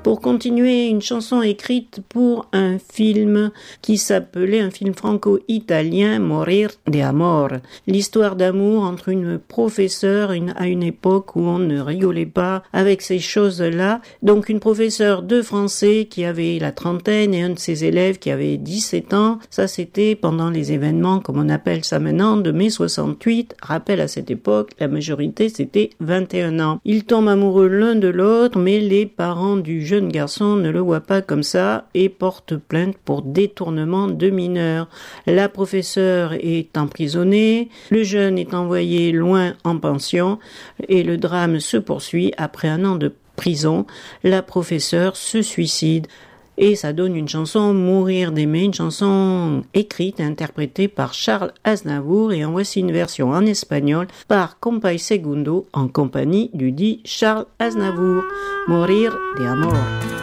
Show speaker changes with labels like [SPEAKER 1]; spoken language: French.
[SPEAKER 1] Pour continuer, une chanson écrite pour un film qui s'appelait, un film franco-italien, Morir de Amor. L'histoire d'amour entre une professeure à une époque où on ne rigolait pas avec ces choses-là. Donc une professeure de français qui avait la trentaine et un de ses élèves qui avait 17 ans. Ça, c'était pendant les événements, comme on appelle ça maintenant, de mai 68. Rappel, à cette époque, la majorité, c'était 21 ans. Ils tombent amoureux l'un de l'autre, mais les parents du jeune garçon ne le voient pas comme ça et portent plainte pour détournement de mineurs. La professeure est emprisonnée, le jeune est envoyé loin en pension et le drame se poursuit. Après un an de prison, la professeure se suicide. Et ça donne une chanson, Mourir d'aimer, une chanson écrite et interprétée par Charles Aznavour. Et en voici une version en espagnol par Compay Segundo en compagnie du dit Charles Aznavour. Morir de amor.